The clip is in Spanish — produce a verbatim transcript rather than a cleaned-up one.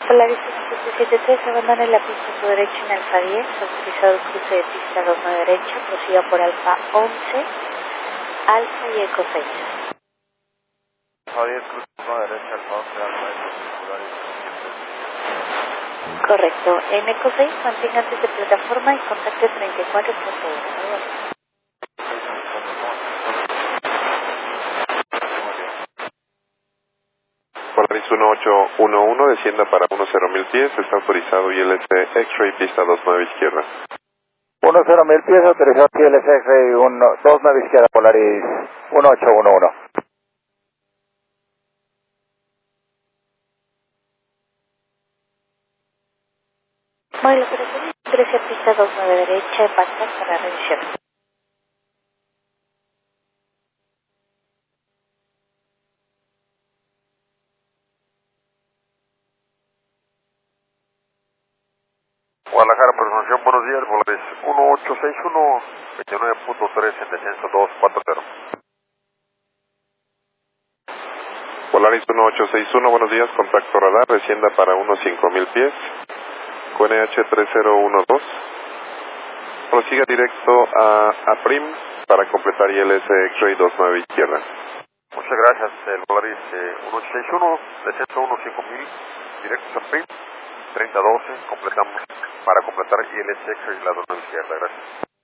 Polaris siete siete tres, abandone la pista a su derecha en Alfa diez, autorizado el cruce de pista dos nueve derecha, prosiga por Alfa once, Alfa y Eco seis. Alfa diez, cruce dos nueve derecha, Alfa once, Alfa Eco, Polaris Correcto, en Eco seis mantenga antes de plataforma y contacte treinta y cuatro punto uno. Polaris uno ocho uno uno, descienda para uno cero mil pies, está autorizado I L S X-Ray, pista dos nueve izquierda. uno cero mil pies, autorizado I L S X-Ray, dos nueve izquierda, Polaris uno ocho uno uno. Móvil operativo trece pista dos nueve derecha, pasta para revisión. Guadalajara, aproximación, buenos días, Polaris uno ocho seis uno, veintinueve punto tres en descenso dos cuatro cero. Polaris uno ocho seis uno, buenos días, contacto radar, descienda para uno cinco mil pies, Q N H tres cero uno dos, prosiga directo a, a Prim para completar I L S X-Ray dos nueve izquierda. Muchas gracias, el Polaris eh, uno ocho seis uno, descenso uno cinco mil, directo a Prim, treinta doce, completamos para completar I L S X-Ray la dos nueve izquierda, gracias.